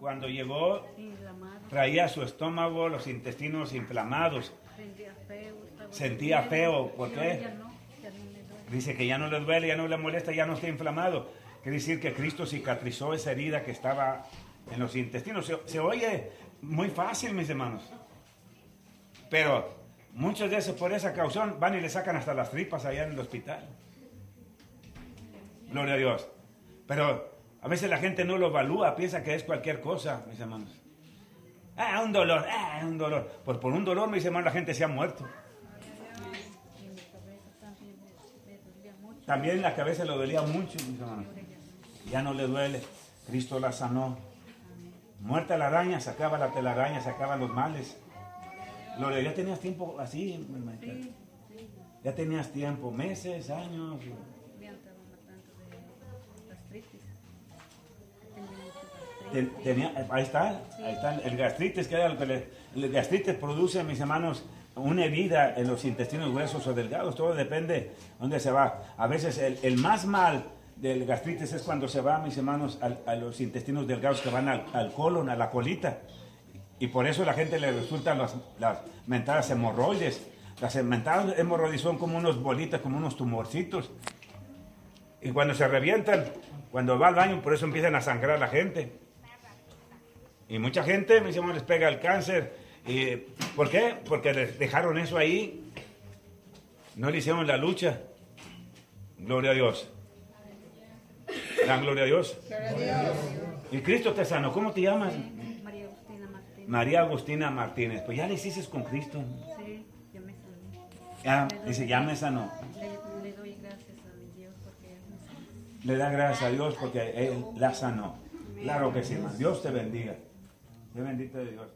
cuando llegó, traía su estómago, los intestinos inflamados. Sentía feo. ¿Por qué? Dice que ya no le duele, ya no le molesta, ya no está inflamado. Quiere decir que Cristo cicatrizó esa herida que estaba en los intestinos. Se oye muy fácil, mis hermanos. Pero muchas veces por esa causa van y le sacan hasta las tripas allá en el hospital. Gloria a Dios. Pero a veces la gente no lo evalúa, piensa que es cualquier cosa, mis hermanos. Un dolor, un dolor. Pues por un dolor, mis hermanos, la gente se ha muerto. También la cabeza le dolía mucho, mis hermanos. Ya no le duele. Cristo la sanó. Muerta la araña, sacaba la telaraña, sacaba los males. Gloria, ya tenías tiempo así, sí. Ya tenías tiempo, meses, años. Ahí está el gastritis, que era lo que el gastritis produce, mis hermanos, una herida en los intestinos gruesos o delgados. Todo depende de dónde se va. A veces el más mal del gastritis es cuando se va, mis hermanos, a los intestinos delgados, que van al colon, a la colita. Y por eso a la gente le resultan las mentadas hemorroides. Las mentadas hemorroides son como unos bolitas, como unos tumorcitos. Y cuando se revientan, cuando va al baño, por eso empiezan a sangrar a la gente. Y mucha gente, mis hermanos, les pega el cáncer. ¿Y por qué? Porque les dejaron eso ahí. No le hicieron la lucha. Gloria a Dios. Dan gloria a Dios. Y Cristo te sanó. ¿Cómo te llamas? María Agustina Martínez. María Agustina Martínez. Pues ya le hiciste con Cristo. Sí, ya me sané. Dice, ya me sanó. Le doy gracias a mi Dios porque Él me sanó. Le da gracias a Dios porque Él la sanó. Claro que sí, hermano. Dios te bendiga. Dios bendito de Dios.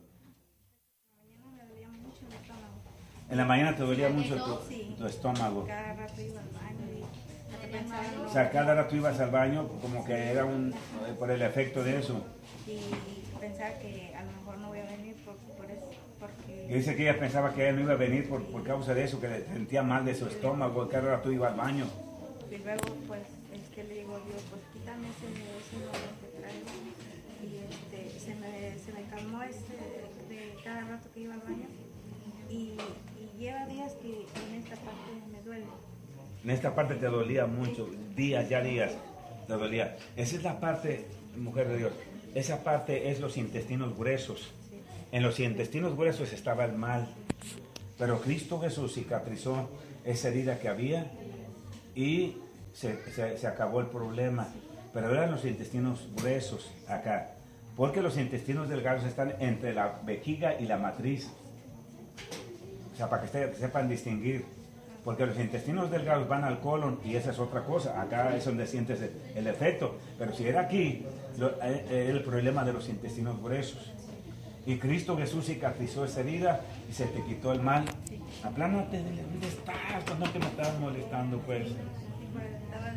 En la mañana te dolía mucho tu estómago. Cada rato iba al baño y pensaba, O sea, cada rato ibas al baño como que era por el efecto de eso. y pensaba que a lo mejor no voy a venir por eso, porque... Y dice que ella pensaba que ella no iba a venir por causa de eso, que le sentía mal de su estómago, cada rato iba al baño. Y luego, pues, es que le digo a Dios, pues quítame ese dolor que traigo. Y se me calmó de cada rato que iba al baño. Y lleva días que en esta parte me duele. En esta parte te dolía mucho, días te dolía. Esa es la parte, mujer de Dios, esa parte es los intestinos gruesos. Sí. En los intestinos gruesos estaba el mal, pero Cristo Jesús cicatrizó esa herida que había y se acabó el problema. Pero eran los intestinos gruesos acá, porque los intestinos delgados están entre la vejiga y la matriz. O sea, para que sepan distinguir. Porque los intestinos delgados van al colon y esa es otra cosa. Acá es donde sientes el efecto. Pero si era aquí, el problema de los intestinos gruesos. Y Cristo Jesús cicatrizó esa herida y se te quitó el mal. Aplánate, ¿dónde estás? Pues no, que me estabas molestando, pues. Pues estaba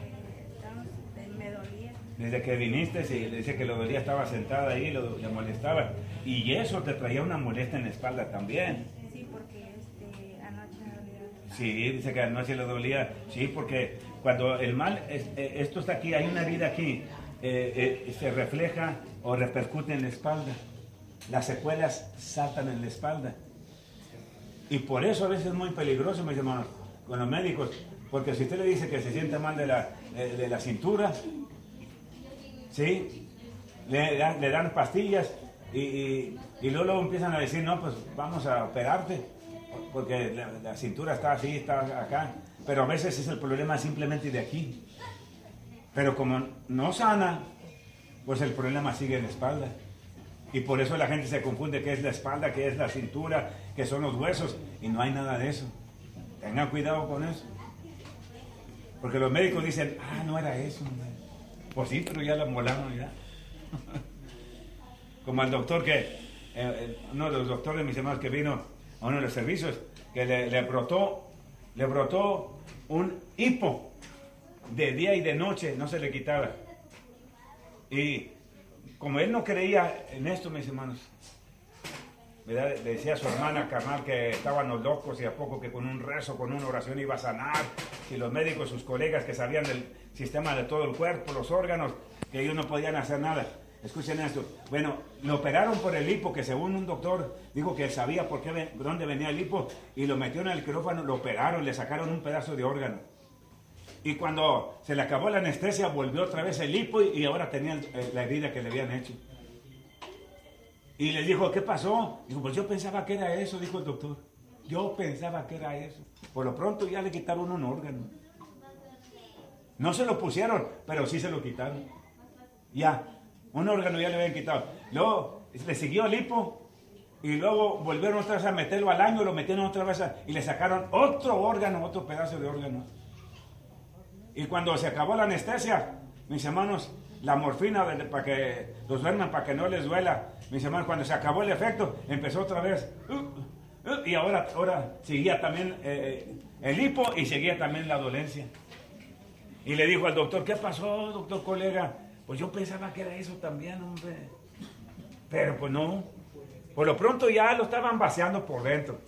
me dolía. Desde que viniste, y dice que le dolía, estaba sentada ahí, le molestaba. Y eso te traía una molestia en la espalda también. Sí, porque anoche me dolía. Sí, dice que anoche le dolía. Sí, porque cuando el mal, esto está aquí, hay una herida aquí, se refleja o repercute en la espalda. Las secuelas saltan en la espalda. Y por eso a veces es muy peligroso, mis hermanos, con los médicos. Porque si usted le dice que se siente mal de la cintura, ¿sí? Le dan pastillas y luego empiezan a decir, no, pues vamos a operarte, porque la cintura está así, está acá. Pero a veces es el problema simplemente de aquí. Pero como no sana, pues el problema sigue en la espalda. Y por eso la gente se confunde qué es la espalda, qué es la cintura, qué son los huesos, y no hay nada de eso. Tengan cuidado con eso. Porque los médicos dicen, no era eso. Pues sí, pero ya la molaron ya. Como el doctor uno de los doctores de mis hermanos que vino a uno de los servicios, que le brotó un hipo de día y de noche, no se le quitaba. Y como él no creía en esto, mis hermanos, ¿verdad? Le decía a su hermana carnal que estaban los locos y a poco que con un rezo, con una oración iba a sanar. Y los médicos, sus colegas que sabían del sistema de todo el cuerpo, los órganos, que ellos no podían hacer nada. Escuchen esto. Bueno, lo operaron por el hipo, que según un doctor dijo que sabía dónde venía el hipo, y lo metieron en el quirófano, lo operaron, le sacaron un pedazo de órgano. Y cuando se le acabó la anestesia, volvió otra vez el hipo y ahora tenía la herida que le habían hecho. Y le dijo, ¿qué pasó? Dijo, pues yo pensaba que era eso, dijo el doctor. Yo pensaba que era eso. Por lo pronto ya le quitaron un órgano. No se lo pusieron, pero sí se lo quitaron. Ya, un órgano ya le habían quitado. Luego le siguió el hipo y luego volvieron otra vez a meterlo al año, lo metieron otra vez y le sacaron otro órgano, otro pedazo de órgano. Y cuando se acabó la anestesia, mis hermanos, la morfina para que los duerman, para que no les duela, mis hermanos, cuando se acabó el efecto, empezó otra vez. Y ahora seguía también el hipo y seguía también la dolencia. Y le dijo al doctor, ¿qué pasó, doctor colega? Pues yo pensaba que era eso también, hombre. Pero pues no. Por lo pronto ya lo estaban vaciando por dentro.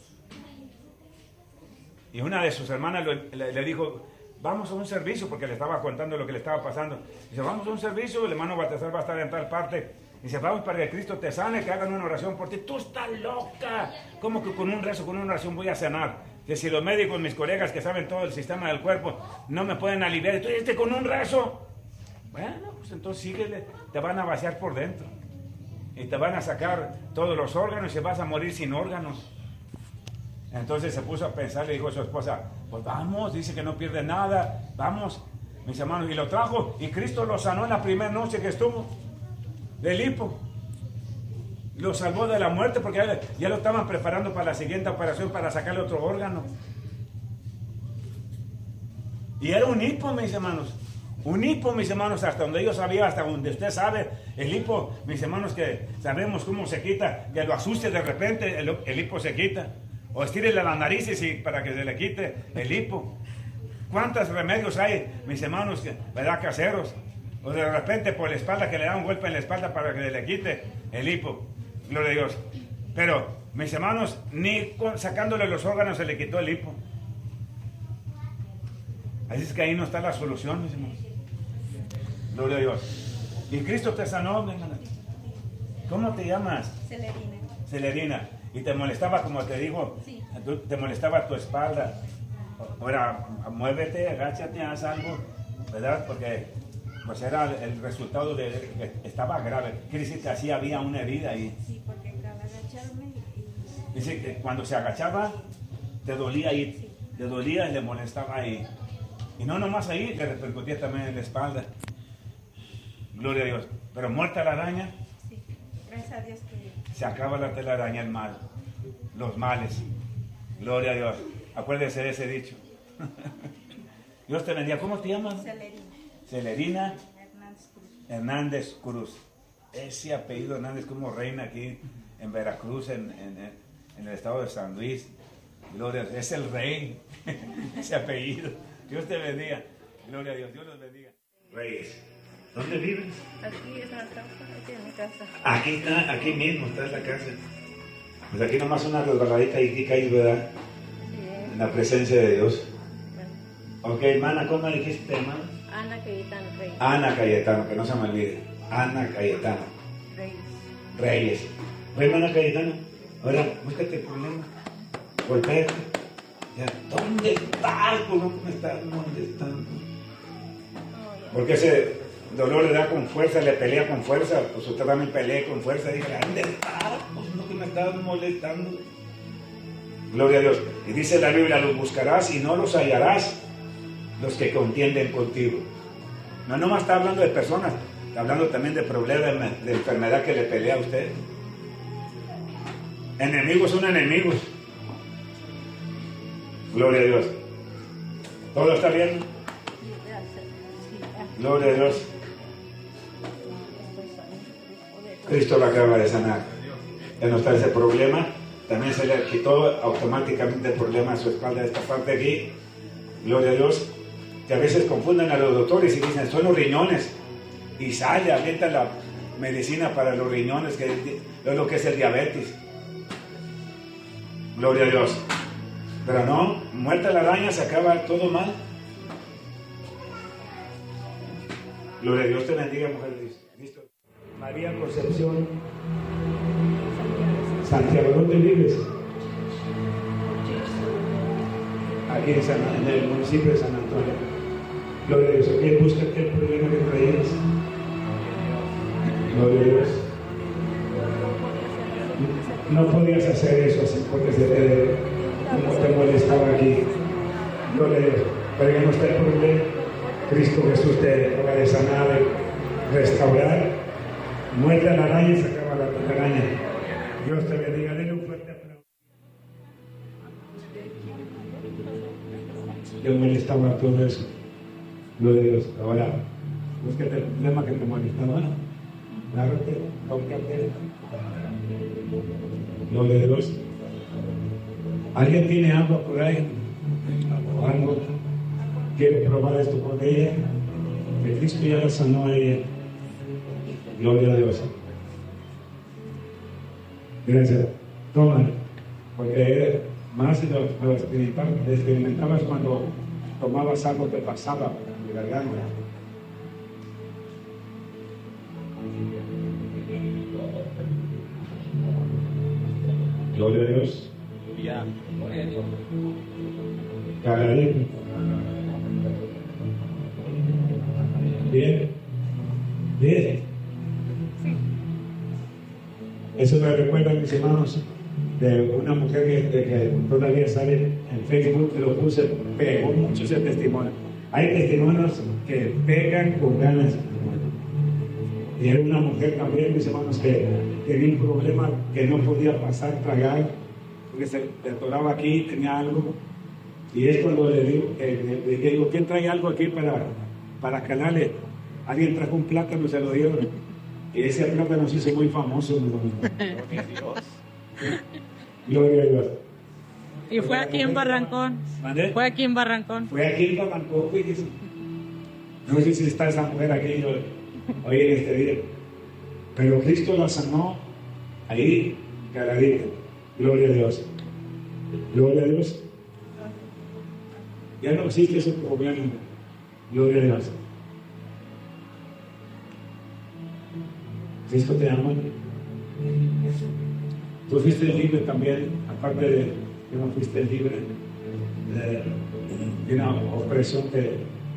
Y una de sus hermanas le dijo, vamos a un servicio, porque le estaba contando lo que le estaba pasando. Dice, vamos a un servicio, el hermano Baltasar va a estar en tal parte. Dice, vamos para que Cristo te sane, que hagan una oración por ti. Tú estás loca. ¿Cómo que con un rezo, con una oración voy a sanar? Que si los médicos, mis colegas que saben todo el sistema del cuerpo, no me pueden aliviar, entonces con un rezo. Bueno, pues entonces síguele, te van a vaciar por dentro. Y te van a sacar todos los órganos y vas a morir sin órganos. Entonces se puso a pensar, le dijo a su esposa, pues vamos, dice que no pierde nada, vamos, mis hermanos. Y lo trajo y Cristo lo sanó en la primera noche que estuvo del hipo. Lo salvó de la muerte porque ya lo estaban preparando para la siguiente operación para sacarle otro órgano. Y era un hipo, mis hermanos. Un hipo, mis hermanos, hasta donde yo sabía, hasta donde usted sabe, el hipo, mis hermanos, que sabemos cómo se quita, que lo asuste de repente, el hipo se quita. O estírele las narices para que se le quite el hipo. ¿Cuántos remedios hay, mis hermanos, verdad, caseros? O de repente por la espalda, que le da un golpe en la espalda para que se le quite el hipo. Gloria a Dios. Pero, mis hermanos, ni sacándole los órganos se le quitó el hipo. Así es que ahí no está la solución, mis hermanos. Gloria a Dios. Y Cristo te sanó, mi hermana. ¿Cómo te llamas? Celerina. Celerina. Y te molestaba, como te digo, Sí. te molestaba tu espalda. Ahora, muévete, agáchate, haz algo, ¿verdad? Porque pues era el resultado de que estaba grave. Quiere decir que así había una herida ahí. Sí, porque al agacharme Dice que cuando se agachaba, te dolía ahí, Sí. le dolía y le molestaba ahí. Y no nomás ahí, le repercutía también en la espalda. Gloria a Dios. Pero muerta la araña, sí, gracias a Dios que se acaba la telaraña, el mal, los males. Gloria a Dios. Acuérdese de ese dicho. Dios te bendiga. ¿Cómo te llamas? Celerina Celerina Hernández Cruz. Hernández Cruz. Ese apellido Hernández como reina aquí en Veracruz, en el estado de San Luis. Gloria a Dios. Es el rey. Ese apellido. Dios te bendiga. Gloria a Dios. Dios los bendiga. Reyes. ¿Dónde vives? Aquí es la casa, aquí en mi casa. Aquí está, aquí mismo está en la casa. Pues aquí nomás una resbaladita y aquí caes, ¿verdad? En la presencia de Dios. Bueno, Ok, hermana, ¿cómo dijiste, hermana? Ana Cayetano Reyes. Ana Cayetano, que no se me olvide. Ana Cayetano Reyes. Reyes. Oye, hermana Cayetano, ahora búscate el problema. Golpéate. Ya, ¿dónde estás? ¿Por qué me estás molestando? Oh, ya. Porque ese dolor le da con fuerza, le pelea con fuerza. Pues usted también pelea con fuerza. Dígale, ¿dónde estás? Pues no, que me estás molestando. Gloria a Dios. Y dice la Biblia, los buscarás y no los hallarás, los que contienden contigo. No nomás está hablando de personas, está hablando también de problemas, de enfermedad que le pelea a usted. Enemigos son enemigos. Gloria a Dios. ¿Todo está bien? Sí, gracias. Sí, aquí Gloria a Dios. estoy sano. Cristo lo acaba de sanar. Ya no está ese problema. También se le quitó automáticamente el problema a su espalda, esta parte aquí. Gloria a Dios. Que a veces confunden a los doctores y dicen, son los riñones. Y sale, avienta la medicina para los riñones, que es lo que es el diabetes. Gloria a Dios. Pero no, muerta la araña, se acaba todo mal. Gloria a Dios, te bendiga, mujer de Cristo. María Concepción Santiago. ¿Dónde vives? Aquí en el municipio de San Antonio. Gloria a Dios. ¿Qué busca el problema que traías? Gloria a Dios. No podías hacer eso así porque como te molestaba aquí. Gloria a Dios. Pero ya no está el problema. Cristo Jesús te va a sanar, restaurar. Muerde a la araña y se acaba la araña. Dios te bendiga. Denle un fuerte aplauso. Yo molestaba todo eso. Gloria a Dios. Ahora, búsquete el problema que te molestaba. Agárrate, tócate. Gloria a Dios. ¿Alguien tiene agua por ahí? ¿O algo? ¿Quiere probar esto con ella? Que Cristo ya la sanó a ella. Gloria a Dios. Gracias. Toma, porque más lo experimentabas cuando tomabas algo que pasaba de garganta. Gloria a Dios. Cagadito. Bien. Bien. Eso me recuerda, mis hermanos, de una mujer que todavía sale en Facebook, que lo puse, pegó mucho ese testimonio. Hay testimonios que pegan con ganas. Y era una mujer también, mis hermanos, que tenía un problema que no podía pasar, tragar, porque se le atoraba aquí, tenía algo. Y es cuando le digo, ¿quién trae algo aquí para calarle? Alguien trajo un plátano y se lo dieron. Y ese plátano se hizo muy famoso. Gloria a Dios. Y fue aquí en Barrancón. ¿Mandé? Fue aquí en Barrancón. Fue aquí en Barrancón. No sé si está esa mujer aquí hoy en este día. Pero Cristo la sanó ahí, caladita. Gloria a Dios. Gloria a Dios. Ya no existe ese problema. Gloria a Dios. Cristo te ama. Tú fuiste libre también, aparte de que no fuiste libre de una opresión que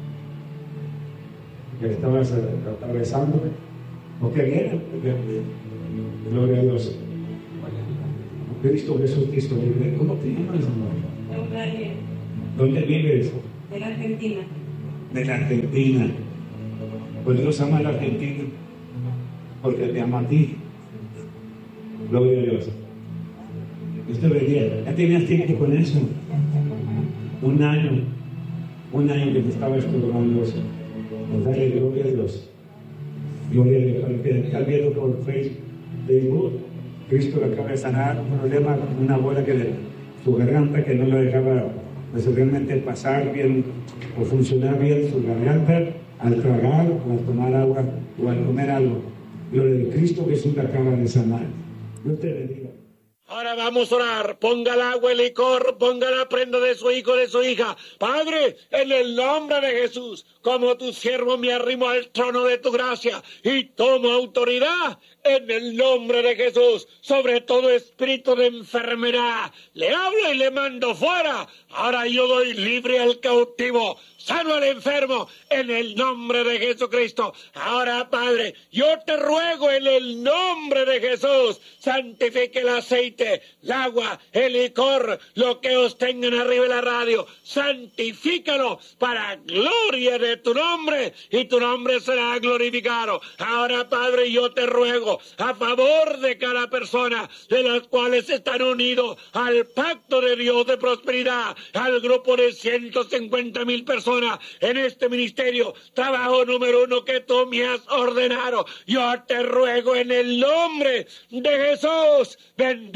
estabas atravesando. ¿O qué viene? Gloria a Dios. Cristo Jesús te hizo libre. ¿Cómo te llamas, amor? Eulalia. ¿Dónde vives? De la Argentina. De la Argentina. Pues Dios ama a la Argentina porque te ama a ti. Gloria a Dios. Dios te bendiga. Ya tenías tiempo con eso. Un año que te estaba estudiando eso. Pues dale gloria a Dios. Gloria a Dios. Al que está viendo por Facebook, Cristo le acaba de sanar un problema, una bola que su garganta que no lo dejaba realmente pasar bien o funcionar bien su garganta al tragar o al tomar agua o al comer algo. Gloria a Dios. Cristo Jesús le acaba de sanar. Dios te bendiga. Ahora vamos a orar. Ponga el agua, el licor, ponga la prenda de su hijo, de su hija. Padre, en el nombre de Jesús, como tu siervo me arrimo al trono de tu gracia y tomo autoridad en el nombre de Jesús sobre todo espíritu de enfermedad. Le hablo y le mando fuera. Ahora yo doy libre al cautivo, sano al enfermo, en el nombre de Jesucristo. Ahora, Padre, yo te ruego en el nombre de Jesús, santifique el aceite, el agua, el licor, lo que os tengan arriba de la radio, santifícalo para gloria de tu nombre y tu nombre será glorificado. Ahora, Padre, yo te ruego a favor de cada persona de las cuales están unidos al pacto de Dios de prosperidad, al grupo de 150,000 personas en este ministerio, trabajo número 1 que tú me has ordenado. Yo te ruego en el nombre de Jesús, bendiga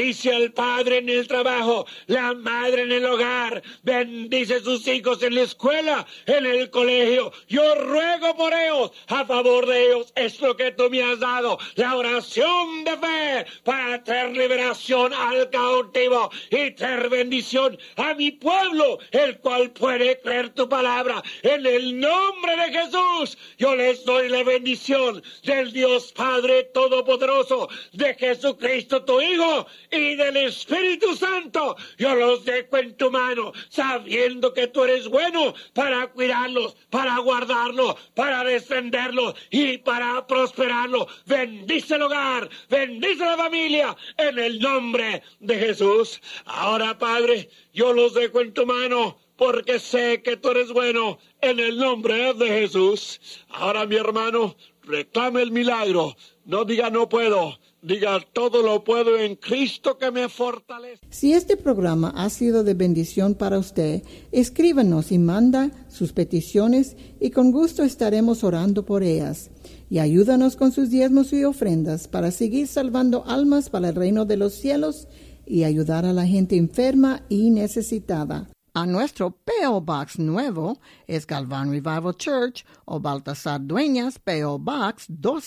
bendice al padre en el trabajo, la madre en el hogar, bendice a sus hijos en la escuela, en el colegio. Yo ruego por ellos, a favor de ellos, es lo que tú me has dado, la oración de fe para traer liberación al cautivo y traer bendición a mi pueblo, el cual puede creer tu palabra. En el nombre de Jesús, yo les doy la bendición del Dios Padre Todopoderoso, de Jesucristo tu Hijo y del Espíritu Santo. Yo los dejo en tu mano, sabiendo que tú eres bueno para cuidarlos, para guardarlos, para defenderlos y para prosperarlos. Bendice el hogar, bendice la familia, en el nombre de Jesús. Ahora, Padre, yo los dejo en tu mano, porque sé que tú eres bueno, en el nombre de Jesús. Ahora, mi hermano, reclame el milagro. No diga no puedo, diga todo lo puedo en Cristo que me fortalece. Si este programa ha sido de bendición para usted, escríbanos y manda sus peticiones y con gusto estaremos orando por ellas. Y ayúdanos con sus diezmos y ofrendas para seguir salvando almas para el reino de los cielos y ayudar a la gente enferma y necesitada. A nuestro P.O. Box nuevo es Galván Revival Church o Baltasar Dueñas, P.O. Box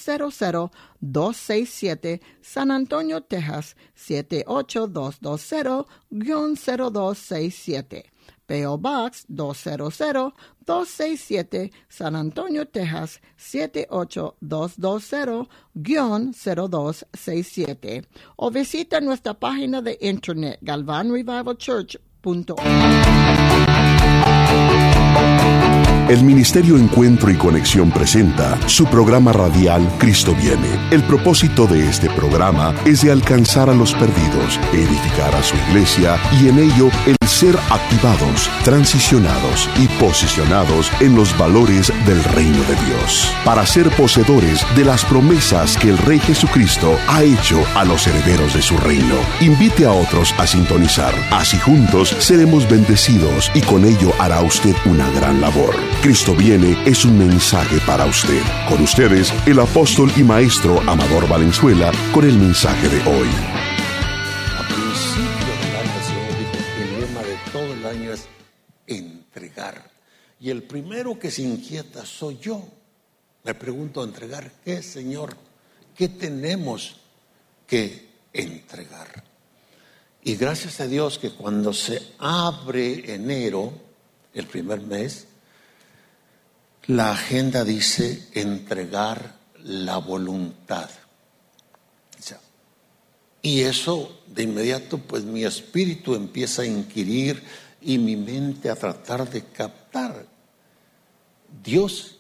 200267, San Antonio, Texas 78220-0267. P.O. Box 200267, San Antonio, Texas 78220-0267. O visita nuestra página de internet galvanrevivalchurch.org. El Ministerio Encuentro y Conexión presenta su programa radial Cristo Viene. El propósito de este programa es de alcanzar a los perdidos, edificar a su iglesia y en ello el ser activados, transicionados y posicionados en los valores del reino de Dios, para ser poseedores de las promesas que el Rey Jesucristo ha hecho a los herederos de su reino. Invite a otros a sintonizar. Así juntos seremos bendecidos y con ello hará usted una gran labor. Cristo Viene es un mensaje para usted. Con ustedes, el apóstol y maestro Amador Valenzuela, con el mensaje de hoy. A principio del año, el Señor dijo, el lema de todo el año es entregar. Y el primero que se inquieta soy yo. Me pregunto, ¿entregar qué, Señor? ¿Qué tenemos que entregar? Y gracias a Dios que cuando se abre enero, el primer mes, la agenda dice entregar la voluntad. Y eso de inmediato, pues mi espíritu empieza a inquirir y mi mente a tratar de captar. Dios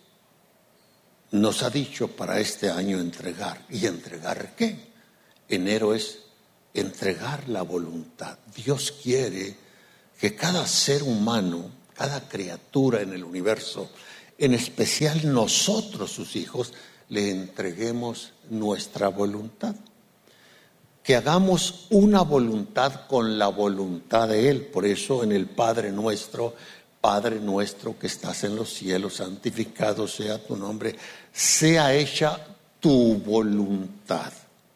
nos ha dicho para este año entregar. ¿Y entregar qué? Enero es entregar la voluntad. Dios quiere que cada ser humano, cada criatura en el universo, en especial nosotros, sus hijos, le entreguemos nuestra voluntad. Que hagamos una voluntad con la voluntad de Él. Por eso en el Padre nuestro que estás en los cielos, santificado sea tu nombre, sea hecha tu voluntad.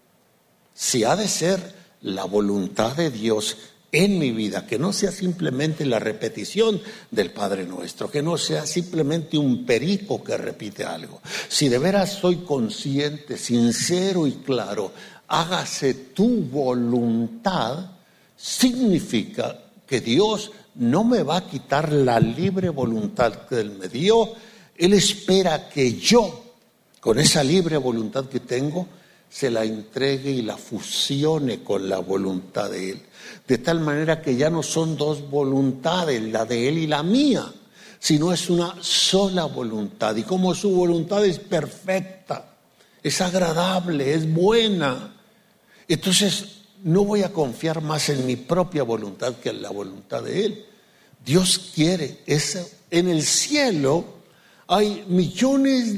Si ha de ser la voluntad de Dios en mi vida, que no sea simplemente la repetición del Padre Nuestro, que no sea simplemente un perico que repite algo. Si de veras soy consciente, sincero y claro, hágase tu voluntad, significa que Dios no me va a quitar la libre voluntad que Él me dio. Él espera que yo, con esa libre voluntad que tengo, se la entregue y la fusione con la voluntad de Él. De tal manera que ya no son dos voluntades, la de Él y la mía, sino es una sola voluntad. Y como su voluntad es perfecta, es agradable, es buena, entonces no voy a confiar más en mi propia voluntad que en la voluntad de Él. Dios quiere eso. En el cielo hay millones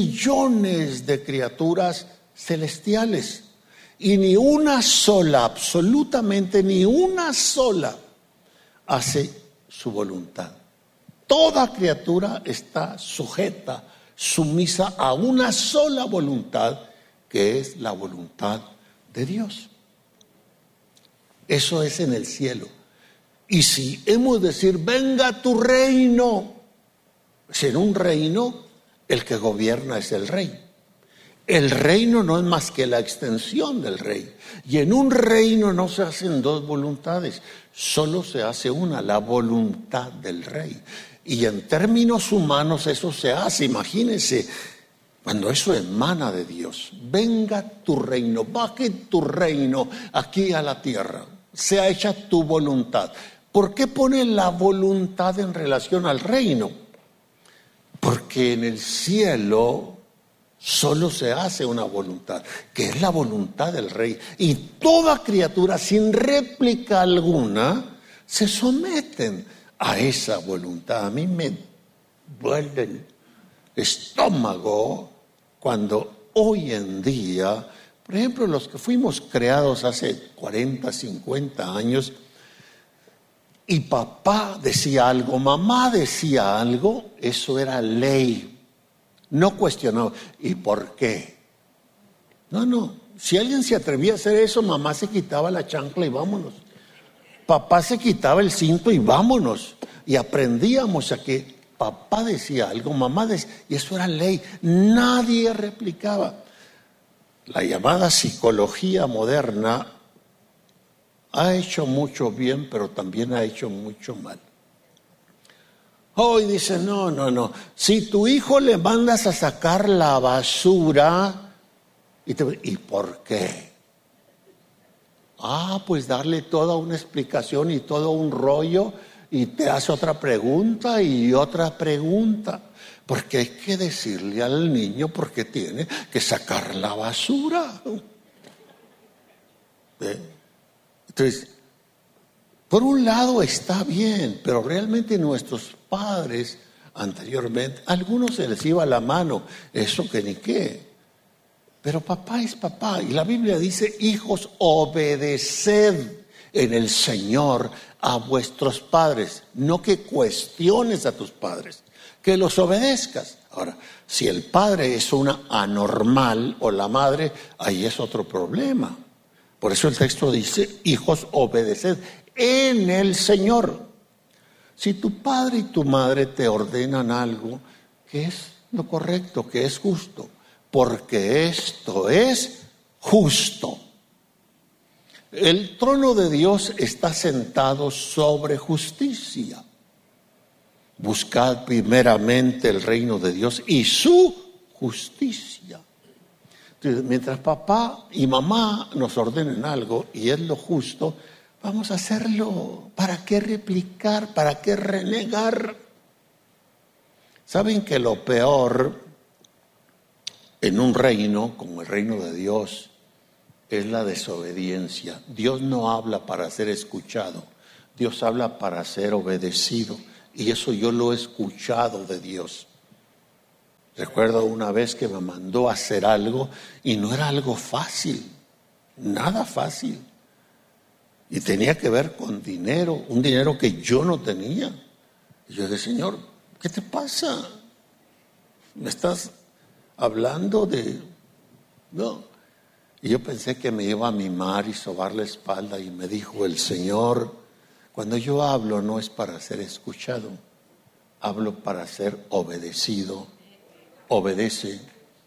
de criaturas celestiales. Y ni una sola, absolutamente ni una sola, hace su voluntad. Toda criatura está sujeta, sumisa a una sola voluntad, que es la voluntad de Dios. Eso es en el cielo. Y si hemos de decir, venga tu reino, si en un reino el que gobierna es el rey. El reino no es más que la extensión del rey. Y en un reino no se hacen dos voluntades, solo se hace una, la voluntad del rey. Y en términos humanos eso se hace, imagínense, cuando eso emana de Dios. Venga tu reino, baje tu reino aquí a la tierra, sea hecha tu voluntad. ¿Por qué pone la voluntad en relación al reino? Porque en el cielo solo se hace una voluntad, que es la voluntad del rey. Y toda criatura, sin réplica alguna, se someten a esa voluntad. A mí me duele el estómago cuando hoy en día, por ejemplo, los que fuimos creados hace 40, 50 años, y papá decía algo, mamá decía algo, eso era ley. No cuestionaba. ¿Y por qué? No. Si alguien se atrevía a hacer eso, mamá se quitaba la chancla y vámonos. Papá se quitaba el cinto y vámonos. Y aprendíamos a que papá decía algo, mamá decía, y eso era ley. Nadie replicaba. La llamada psicología moderna ha hecho mucho bien, pero también ha hecho mucho mal. Hoy dice, no. Si tu hijo le mandas a sacar la basura, ¿y por qué? Pues darle toda una explicación y todo un rollo, y te hace otra pregunta y otra pregunta. Porque hay que decirle al niño por qué tiene que sacar la basura. Entonces, por un lado está bien, pero realmente nuestros padres anteriormente, a algunos se les iba la mano, eso que ni qué. Pero papá es papá, y la Biblia dice, hijos, obedeced en el Señor a vuestros padres, no que cuestiones a tus padres, que los obedezcas. Ahora, si el padre es una anormal o la madre, ahí es otro problema. Por eso el texto dice, hijos, obedeced en el Señor. Si tu padre y tu madre te ordenan algo, que es lo correcto, que es justo, porque esto es justo. El trono de Dios está sentado sobre justicia. Buscad primeramente el reino de Dios y su justicia. Entonces, mientras papá y mamá nos ordenen algo y es lo justo, vamos a hacerlo. ¿Para qué replicar? ¿Para qué renegar? ¿Saben que lo peor en un reino como el reino de Dios es la desobediencia? Dios no habla para ser escuchado, Dios habla para ser obedecido. Y eso yo lo he escuchado de Dios. Recuerdo una vez que me mandó a hacer algo y no era algo fácil, nada fácil. Y tenía que ver con dinero, un dinero que yo no tenía. Y yo dije, Señor, ¿qué te pasa? ¿Me estás hablando de...? No. Y yo pensé que me iba a mimar y sobar la espalda, y me dijo el Señor, cuando yo hablo no es para ser escuchado, hablo para ser obedecido. Obedece.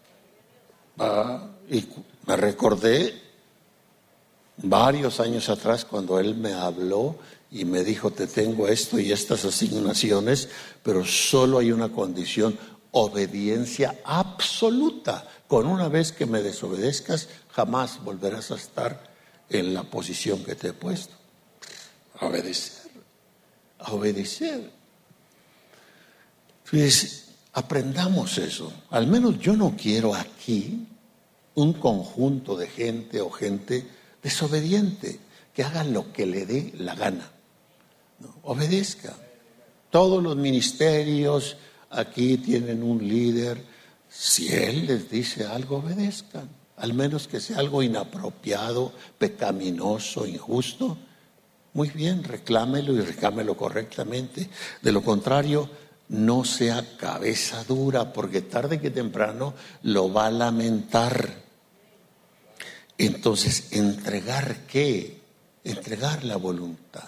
Y me recordé varios años atrás cuando Él me habló y me dijo, te tengo esto y estas asignaciones, pero solo hay una condición, obediencia absoluta. Con una vez que me desobedezcas, jamás volverás a estar en la posición que te he puesto. A obedecer. A obedecer. Entonces, aprendamos eso. Al menos yo no quiero aquí un conjunto de gente o gente desobediente que haga lo que le dé la gana. No, obedezca. Todos los ministerios aquí tienen un líder. Si él les dice algo, obedezcan. Al menos que sea algo inapropiado, pecaminoso, injusto. Muy bien, reclámelo y reclámelo correctamente. De lo contrario, no sea cabeza dura, porque tarde que temprano lo va a lamentar. Entonces, ¿entregar qué? entregar la voluntad.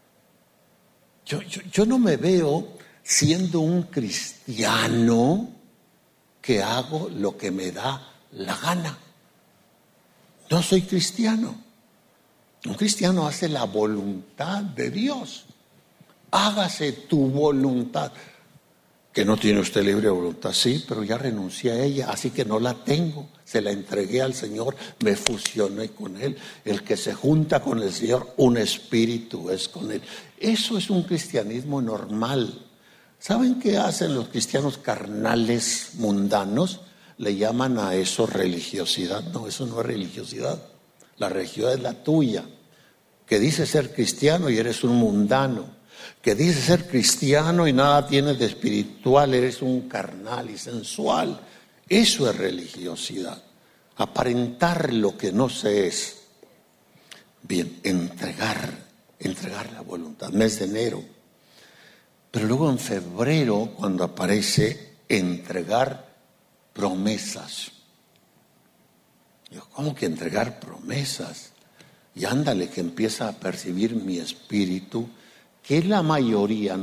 Yo no me veo siendo un cristiano que hago lo que me da la gana. No soy cristiano. Un cristiano hace la voluntad de Dios. Hágase tu voluntad. Que no tiene usted libre voluntad, sí, pero ya renuncié a ella, así que no la tengo. Se la entregué al Señor, me fusioné con Él. El que se junta con el Señor, un espíritu es con Él. Eso es un cristianismo normal. ¿Saben qué hacen los cristianos carnales mundanos? Le llaman a eso religiosidad. No, eso no es religiosidad. La religiosidad es la tuya, que dice ser cristiano y eres un mundano. Que dice ser cristiano y nada tienes de espiritual, eres un carnal y sensual. Eso es religiosidad. Aparentar lo que no se es. Bien, entregar la voluntad. Mes de enero. Pero luego en febrero, cuando aparece entregar promesas. Digo, ¿cómo que entregar promesas? Y ándale, que empieza a percibir mi espíritu que la mayoría,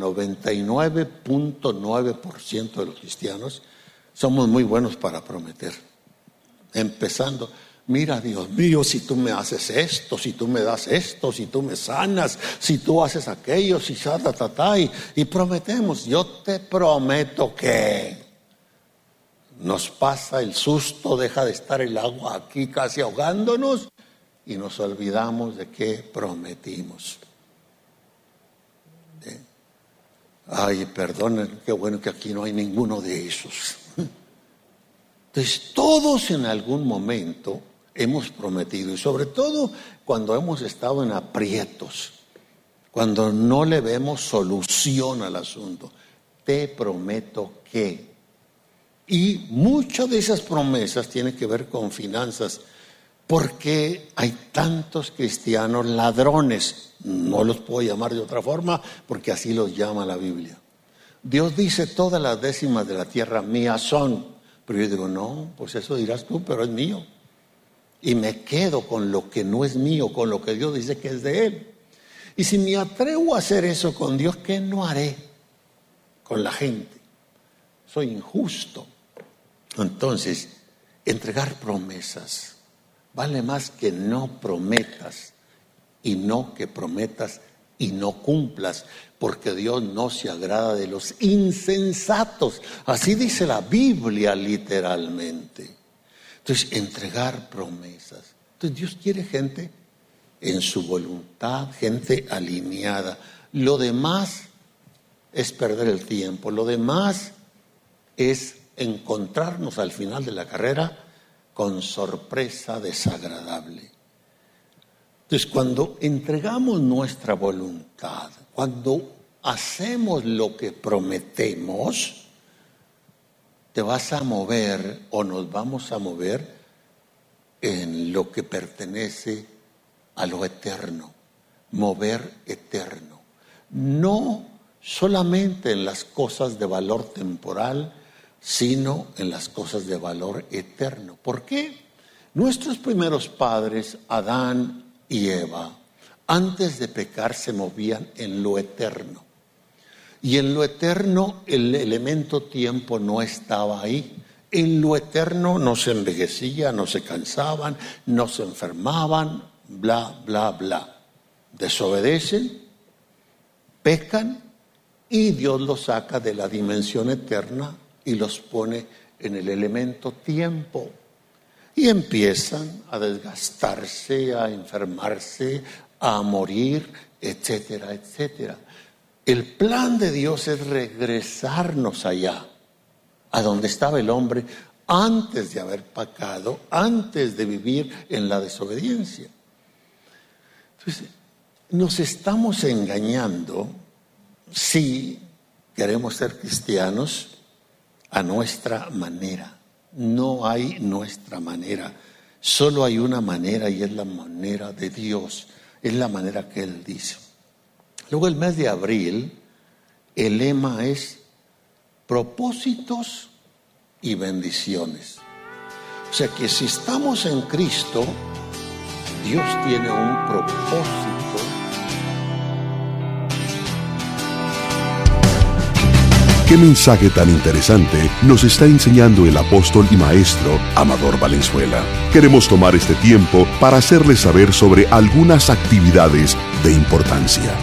99.9% de los cristianos, somos muy buenos para prometer. Empezando, mira, Dios mío, si tú me haces esto, si tú me das esto, si tú me sanas, si tú haces aquello, si y prometemos. Yo te prometo que nos pasa el susto, deja de estar el agua aquí casi ahogándonos y nos olvidamos de que prometimos. Ay, perdonen, qué bueno que aquí no hay ninguno de esos. Entonces, todos en algún momento hemos prometido, y sobre todo cuando hemos estado en aprietos, cuando no le vemos solución al asunto. Te prometo que. Y muchas de esas promesas tienen que ver con finanzas, porque hay tantos cristianos ladrones. No los puedo llamar de otra forma porque así los llama la Biblia. Dios dice todas las décimas de la tierra mías son. Pero yo digo, no, pues eso dirás tú, pero es mío. Y me quedo con lo que no es mío, con lo que Dios dice que es de Él. Y si me atrevo a hacer eso con Dios, ¿qué no haré con la gente? Soy injusto. Entonces, entregar promesas vale más que no prometas. Y no que prometas y no cumplas, porque Dios no se agrada de los insensatos. Así dice la Biblia literalmente. Entonces, entregar promesas. Entonces, Dios quiere gente en su voluntad, gente alineada. Lo demás es perder el tiempo. Lo demás es encontrarnos al final de la carrera con sorpresa desagradable. Entonces, cuando entregamos nuestra voluntad, cuando hacemos lo que prometemos, te vas a mover o nos vamos a mover en lo que pertenece a lo eterno, mover eterno. No solamente en las cosas de valor temporal, sino en las cosas de valor eterno. ¿Por qué? Nuestros primeros padres, Adán y Eva, antes de pecar se movían en lo eterno. Y en lo eterno el elemento tiempo no estaba ahí. En lo eterno no se envejecía, no se cansaban, no se enfermaban, bla, bla, bla. Desobedecen, pecan y Dios los saca de la dimensión eterna y los pone en el elemento tiempo. Y empiezan a desgastarse, a enfermarse, a morir, etcétera, etcétera. El plan de Dios es regresarnos allá, a donde estaba el hombre antes de haber pecado, antes de vivir en la desobediencia. Entonces, nos estamos engañando si queremos ser cristianos a nuestra manera. No hay nuestra manera, solo hay una manera y es la manera de Dios, es la manera que Él dice. Luego el mes de abril, el lema es propósitos y bendiciones. O sea que si estamos en Cristo, Dios tiene un propósito ¿Qué mensaje tan interesante nos está enseñando el apóstol y maestro Amador Valenzuela? Queremos tomar este tiempo para hacerles saber sobre algunas actividades de importancia.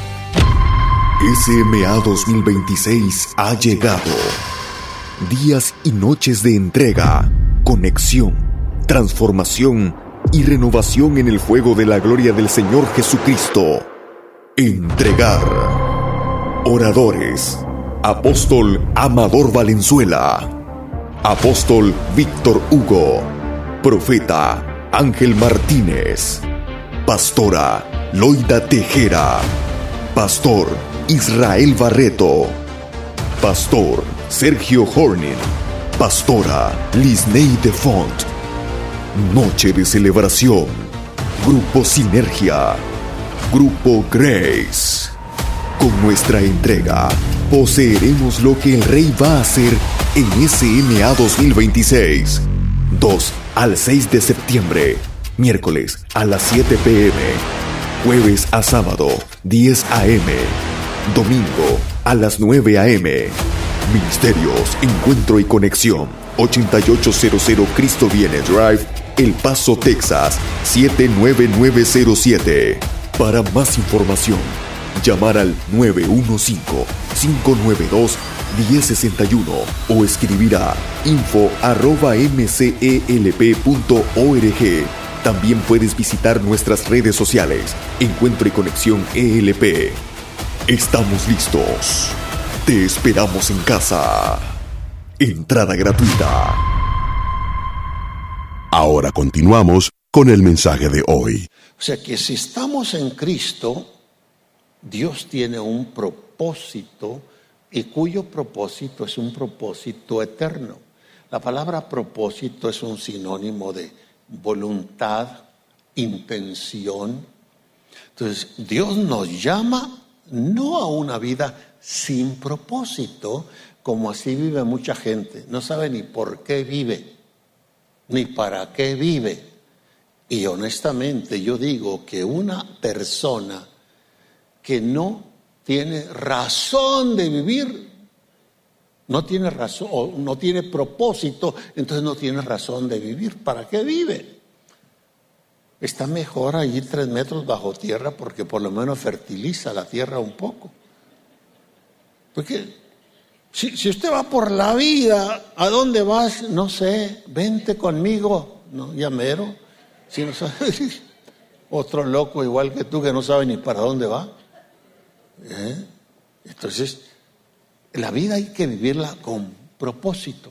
SMA 2026 ha llegado. Días y noches de entrega, conexión, transformación y renovación en el fuego de la gloria del Señor Jesucristo. Entregar. Oradores: Apóstol Amador Valenzuela, Apóstol Víctor Hugo, Profeta Ángel Martínez, Pastora Loida Tejera, Pastor Israel Barreto, Pastor Sergio Horning, Pastora Lisney de Font. Noche de celebración. Grupo Sinergia, Grupo Grace. Con nuestra entrega, poseeremos lo que el Rey va a hacer en SMA 2026. 2 al 6 de septiembre, miércoles a las 7 p.m., jueves a sábado, 10 a.m., domingo a las 9 a.m. Ministerios, Encuentro y Conexión, 8800 Cristo Viene Drive, El Paso, Texas, 79907. Para más información, llamar al 915-592-1061 o escribir a info@mcelp.org. También puedes visitar nuestras redes sociales, Encuentro y Conexión ELP. Estamos listos. Te esperamos en casa. Entrada gratuita. Ahora continuamos con el mensaje de hoy. O sea que si estamos en Cristo, Dios tiene un propósito y cuyo propósito es un propósito eterno. La palabra propósito es un sinónimo de voluntad, intención. Entonces, Dios nos llama no a una vida sin propósito, como así vive mucha gente. No sabe ni por qué vive, ni para qué vive. Y honestamente yo digo que una persona que no tiene razón de vivir, no tiene razón, o no tiene propósito, entonces no tiene razón de vivir. ¿Para qué vive? Está mejor allí 3 metros bajo tierra, porque por lo menos fertiliza la tierra un poco. Porque si usted va por la vida, ¿a dónde vas? No sé, vente conmigo. No, ya mero. Si no sabe, otro loco igual que tú que no sabe ni para dónde va. Entonces, la vida hay que vivirla con propósito,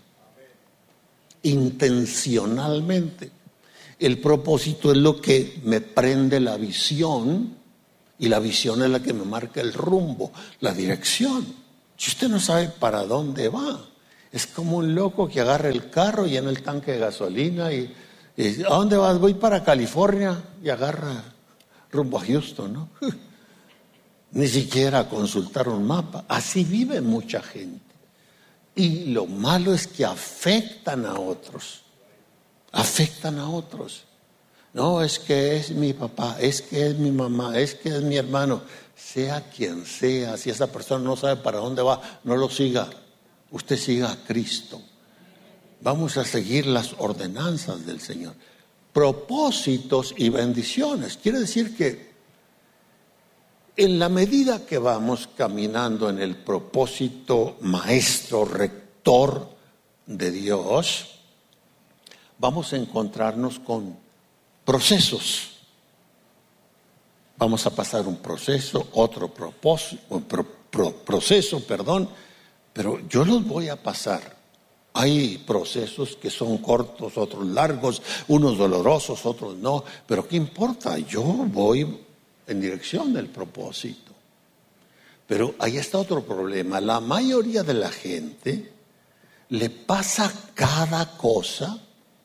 intencionalmente. El propósito es lo que me prende la visión, y la visión es la que me marca el rumbo, la dirección. Si usted no sabe para dónde va, es como un loco que agarra el carro, llena el tanque de gasolina y ¿a dónde vas? Voy para California, y agarra rumbo a Houston, ¿no? Ni siquiera consultar un mapa. Así vive mucha gente. Y lo malo es que afectan a otros. Afectan a otros. No, es que es mi papá, es que es mi mamá, es que es mi hermano. Sea quien sea, si esa persona no sabe para dónde va, no lo siga. Usted siga a Cristo. Vamos a seguir las ordenanzas del Señor. Propósitos y bendiciones. Quiere decir que en la medida que vamos caminando en el propósito maestro, rector de Dios, vamos a encontrarnos con procesos. Vamos a pasar un proceso, otro proceso, pero yo los voy a pasar. Hay procesos que son cortos, otros largos, unos dolorosos, otros no, pero ¿qué importa? Yo voy en dirección del propósito. Pero ahí está otro problema. La mayoría de la gente le pasa cada cosa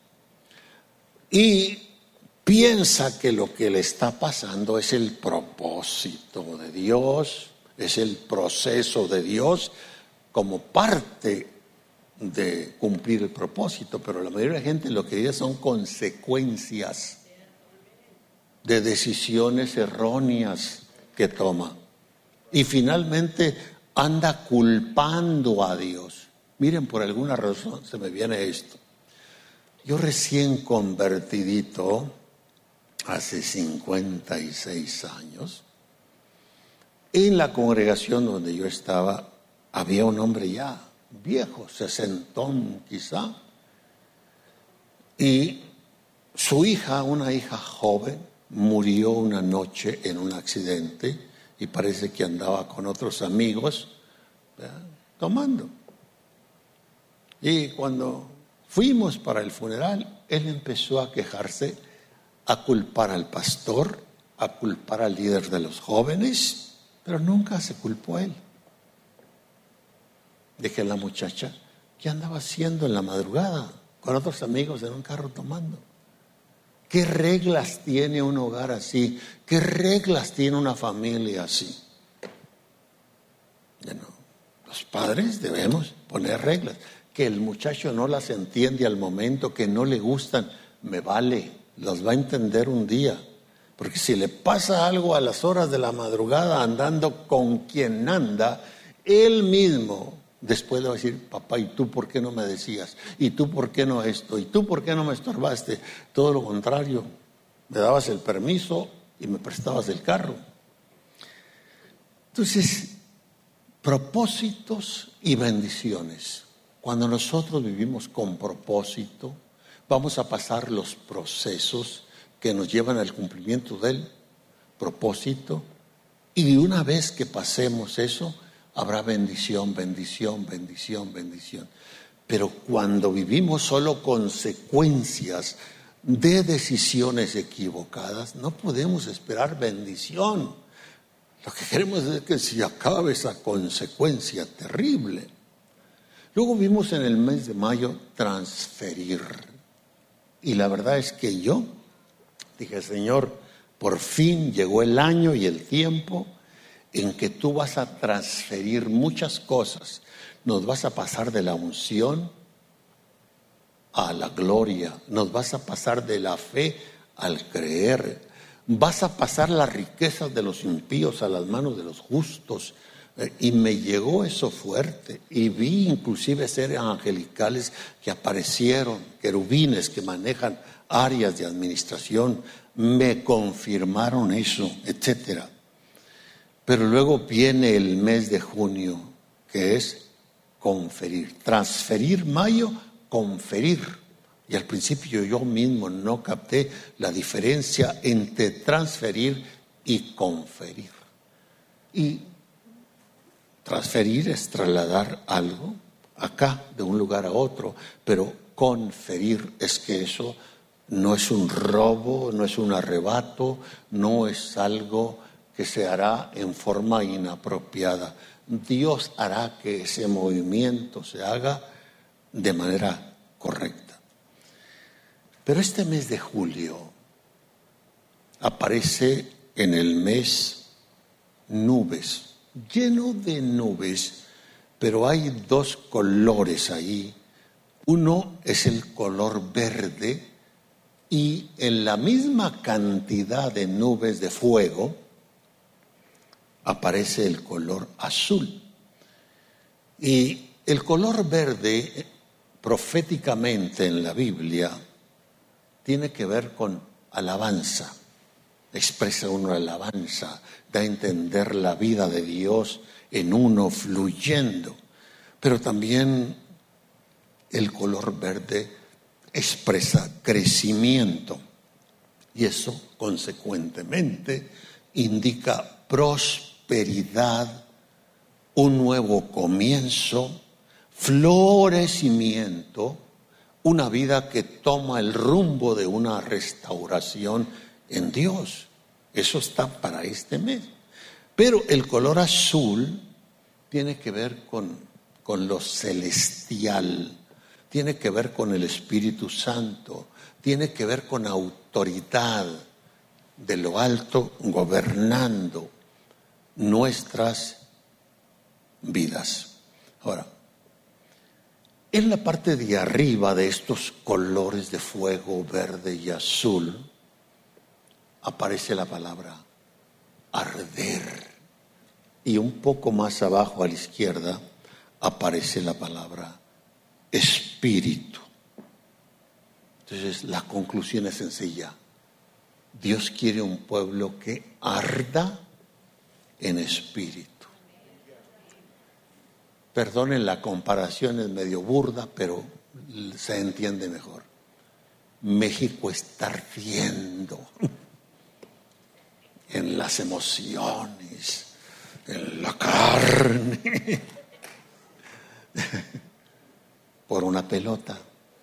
y piensa que lo que le está pasando es el propósito de Dios, es el proceso de Dios como parte de cumplir el propósito. Pero la mayoría de la gente lo que dice son consecuencias de decisiones erróneas que toma. Y finalmente anda culpando a Dios. Miren, por alguna razón se me viene esto. Yo recién convertidito, hace 56 años, en la congregación donde yo estaba, había un hombre ya viejo, sesentón quizá, y su hija, una hija joven, murió una noche en un accidente y parece que andaba con otros amigos, ¿verdad?, tomando. Y cuando fuimos para el funeral, él empezó a quejarse, a culpar al pastor, a culpar al líder de los jóvenes, pero nunca se culpó a él. Dije a la muchacha, ¿qué andaba haciendo en la madrugada con otros amigos en un carro tomando? ¿Qué reglas tiene un hogar así? ¿Qué reglas tiene una familia así? Bueno, los padres debemos poner reglas. Que el muchacho no las entiende al momento, que no le gustan, me vale, las va a entender un día. Porque si le pasa algo a las horas de la madrugada andando con quien anda, él mismo después le va a decir, papá, ¿y tú por qué no me decías? ¿Y tú por qué no esto? ¿Y tú por qué no me estorbaste? Todo lo contrario, me dabas el permiso y me prestabas el carro. Entonces, propósitos y bendiciones. Cuando nosotros vivimos con propósito, vamos a pasar los procesos que nos llevan al cumplimiento del propósito, y una vez que pasemos eso, habrá bendición, bendición, bendición, bendición. Pero cuando vivimos solo consecuencias de decisiones equivocadas, no podemos esperar bendición. Lo que queremos es que se acabe esa consecuencia terrible. Luego vimos en el mes de mayo transferir. Y la verdad es que yo dije, Señor, por fin llegó el año y el tiempo en que tú vas a transferir muchas cosas. Nos vas a pasar de la unción a la gloria. Nos vas a pasar de la fe al creer. Vas a pasar las riquezas de los impíos a las manos de los justos. Y me llegó eso fuerte. Y vi inclusive seres angelicales que aparecieron, querubines que manejan áreas de administración. Me confirmaron eso, etcétera. Pero luego viene el mes de junio, que es conferir. Transferir mayo, conferir. Y al principio yo mismo no capté la diferencia entre transferir y conferir. Y transferir es trasladar algo acá de un lugar a otro, pero conferir es que eso no es un robo, no es un arrebato, no es algo que se hará en forma inapropiada. Dios hará que ese movimiento se haga de manera correcta. Pero este mes de julio aparece en el mes nubes, lleno de nubes, pero hay dos colores ahí. Uno es el color verde y en la misma cantidad de nubes de fuego aparece el color azul. Y el color verde, proféticamente en la Biblia, tiene que ver con alabanza. Expresa uno alabanza, da a entender la vida de Dios en uno fluyendo. Pero también el color verde expresa crecimiento. Y eso, consecuentemente, indica prosperidad, un nuevo comienzo, florecimiento, una vida que toma el rumbo de una restauración en Dios. Eso está para este mes. Pero el color azul tiene que ver con lo celestial, tiene que ver con el Espíritu Santo, tiene que ver con autoridad de lo alto gobernando nuestras vidas. Ahora, en la parte de arriba de estos colores de fuego verde y azul aparece la palabra arder, y un poco más abajo a la izquierda aparece la palabra espíritu. Entonces la conclusión es sencilla. Dios quiere un pueblo que arda en espíritu. Perdonen, la comparación es medio burda, pero se entiende mejor. México está ardiendo en las emociones, en la carne, por una pelota.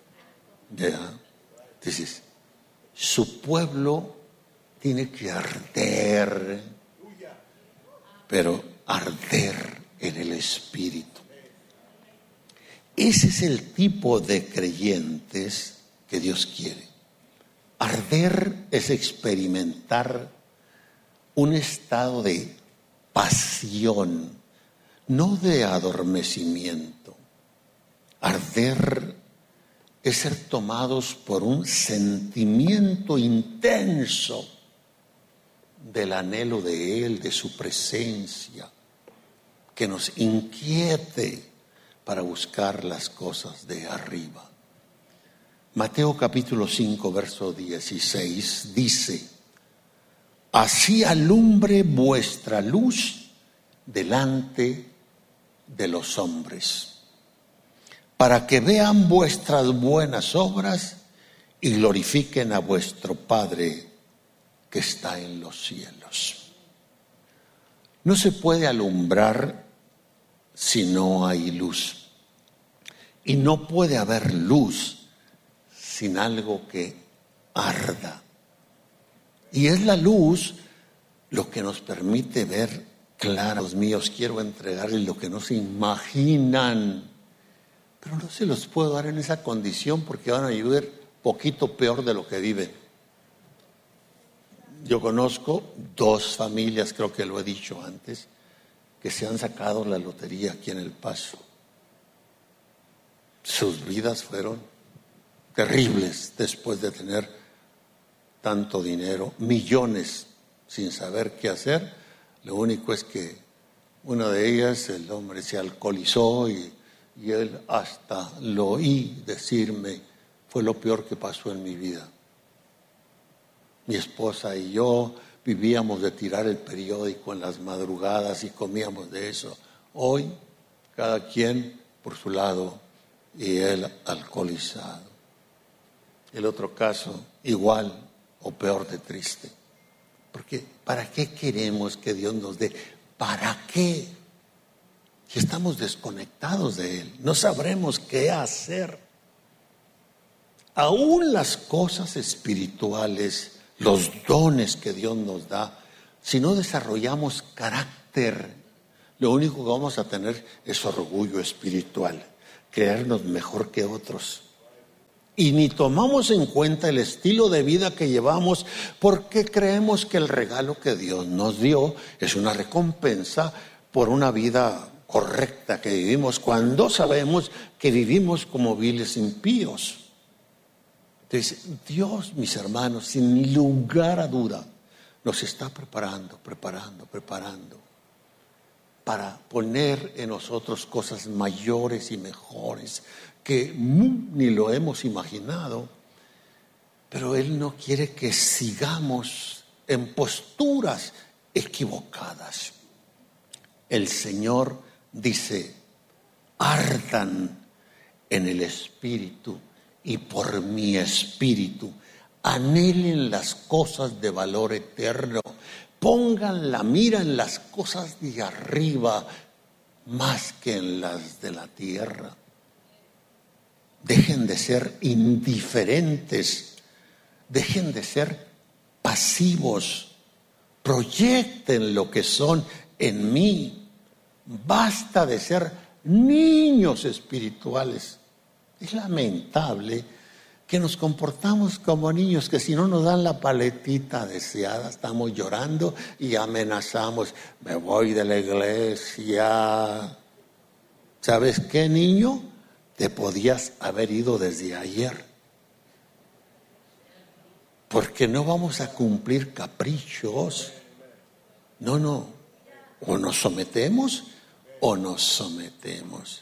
Entonces, su pueblo tiene que arder, pero arder en el espíritu. Ese es el tipo de creyentes que Dios quiere. Arder es experimentar un estado de pasión, no de adormecimiento. Arder es ser tomados por un sentimiento intenso del anhelo de Él, de su presencia, que nos inquiete para buscar las cosas de arriba. Mateo capítulo 5, verso 16 dice: así alumbre vuestra luz delante de los hombres, para que vean vuestras buenas obras y glorifiquen a vuestro Padre que está en los cielos. No se puede alumbrar si no hay luz. Y no puede haber luz sin algo que arda. Y es la luz lo que nos permite ver claro. Los míos, quiero entregarles lo que no se imaginan. Pero no se los puedo dar en esa condición porque van a vivir poquito peor de lo que viven. Yo conozco 2 familias, creo que lo he dicho antes, que se han sacado la lotería aquí en El Paso. Sus vidas fueron terribles después de tener tanto dinero, millones, sin saber qué hacer. Lo único es que una de ellas, el hombre se alcoholizó y él hasta lo oí decirme: fue lo peor que pasó en mi vida. Mi esposa y yo vivíamos de tirar el periódico en las madrugadas y comíamos de eso. Hoy, cada quien por su lado y él alcoholizado. El otro caso, igual o peor de triste. Porque ¿para qué queremos que Dios nos dé? ¿Para qué? Si estamos desconectados de Él, no sabremos qué hacer. Aún las cosas espirituales, los dones que Dios nos da, si no desarrollamos carácter, lo único que vamos a tener es orgullo espiritual, creernos mejor que otros. Y ni tomamos en cuenta el estilo de vida que llevamos, porque creemos que el regalo que Dios nos dio es una recompensa por una vida correcta que vivimos, cuando sabemos que vivimos como viles impíos. Entonces, Dios, mis hermanos, sin lugar a duda, nos está preparando para poner en nosotros cosas mayores y mejores que ni lo hemos imaginado. Pero Él no quiere que sigamos en posturas equivocadas. El Señor dice: ardan en el Espíritu y por mi Espíritu, anhelen las cosas de valor eterno, pongan la mira en las cosas de arriba más que en las de la tierra. Dejen de ser indiferentes, dejen de ser pasivos, proyecten lo que son en mí. Basta de ser niños espirituales. Es lamentable que nos comportamos como niños, que si no nos dan la paletita deseada, estamos llorando y amenazamos: me voy de la iglesia. ¿Sabes qué, niño? Te podías haber ido desde ayer. Porque no vamos a cumplir caprichos. No. O nos sometemos o nos sometemos.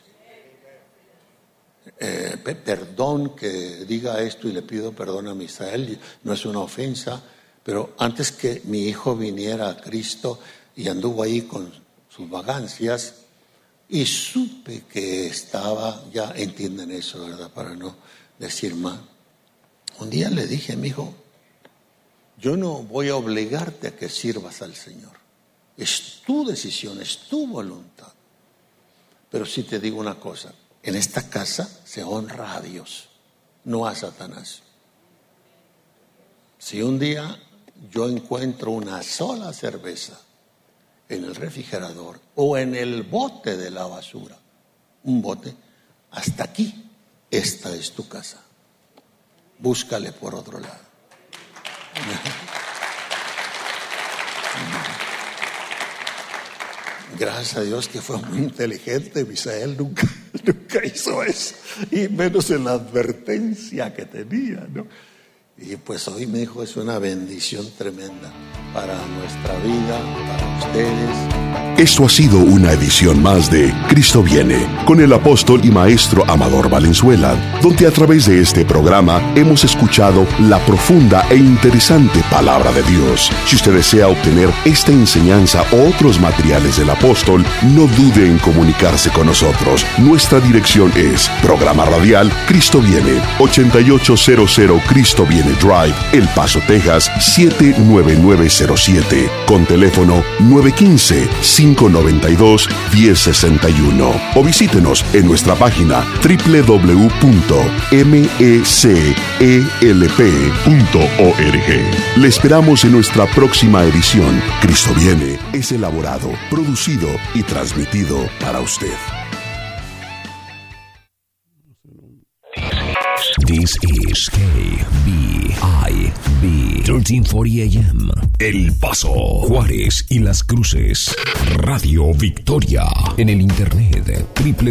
Perdón que diga esto y le pido perdón a Misael, no es una ofensa, pero antes que mi hijo viniera a Cristo y anduvo ahí con sus vagancias y supe que estaba, ya entienden eso, ¿verdad? Para no decir más. Un día le dije a mi hijo, yo no voy a obligarte a que sirvas al Señor. Es tu decisión, es tu voluntad. Pero sí te digo una cosa, en esta casa se honra a Dios, no a Satanás. Si un día yo encuentro una sola cerveza en el refrigerador o en el bote de la basura, un bote, hasta aquí, esta es tu casa. Búscale por otro lado. Gracias a Dios que fue muy inteligente. Misael nunca hizo eso, y menos en la advertencia que tenía, ¿no? Y pues hoy me dijo, es una bendición tremenda para nuestra vida, para ustedes. Esto ha sido una edición más de Cristo Viene, con el apóstol y maestro Amador Valenzuela, donde a través de este programa hemos escuchado la profunda e interesante palabra de Dios. Si usted desea obtener esta enseñanza o otros materiales del apóstol, no dude en comunicarse con nosotros. Nuestra dirección es Programa Radial Cristo Viene, 8800 Cristo Viene Drive, El Paso, Texas, 79907, con teléfono 915-592-1061. O visítenos en nuestra página www.mecelp.org. Le esperamos en nuestra próxima edición. Cristo Viene es elaborado, producido y transmitido para usted. This is KBIB 1340 AM. El Paso, Juárez y Las Cruces. Radio Victoria. En el internet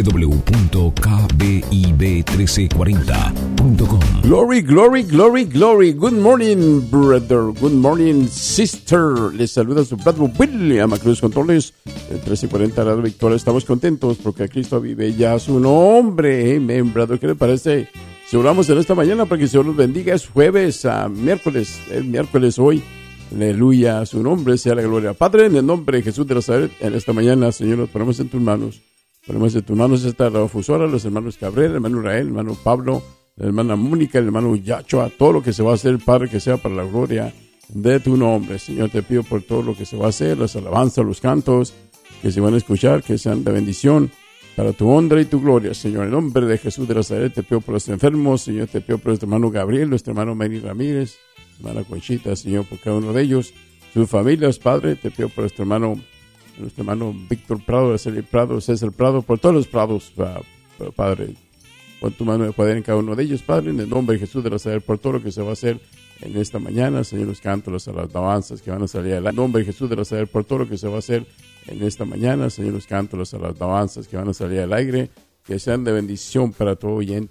www.kbib1340.com. Glory, glory, glory, glory. Good morning, brother. Good morning, sister. Les saluda su brother William Cruz Controles. El 1340 Radio Victoria. Estamos contentos porque Cristo vive ya su nombre. Amen, brother. ¿Qué le parece? Si oramos en esta mañana para que el Señor nos bendiga. Es jueves a miércoles. Es miércoles hoy. Aleluya. A su nombre sea la gloria. Padre, en el nombre de Jesús de Nazaret, en esta mañana, Señor, nos ponemos en tus manos. Ponemos en tus manos esta radiofusora, los hermanos Cabrera, el hermano Rael, el hermano Pablo, la hermana Mónica, el hermano Yachoa, todo lo que se va a hacer, Padre, que sea para la gloria de tu nombre. Señor, te pido por todo lo que se va a hacer, las alabanzas, los cantos que se van a escuchar, que sean de bendición para tu honra y tu gloria, Señor. En el nombre de Jesús de Nazaret, te pido por los enfermos, Señor, te pido por nuestro hermano Gabriel, nuestro hermano Mary Ramírez, hermana Conchita, Señor, por cada uno de ellos, sus familias, Padre. Te pido por nuestro hermano Víctor Prado, César Prado, por todos los Prados, Padre. Pon tu mano de poder en cada uno de ellos, Padre, en el nombre de Jesús de Nazaret, por todo lo que se va a hacer en esta mañana, Señor, los cantos, las alabanzas que van a salir al aire. En el nombre de Jesús de Nazaret, por todo lo que se va a hacer en esta mañana, Señor, los cantos, las alabanzas que van a salir al aire, que sean de bendición para todo oyente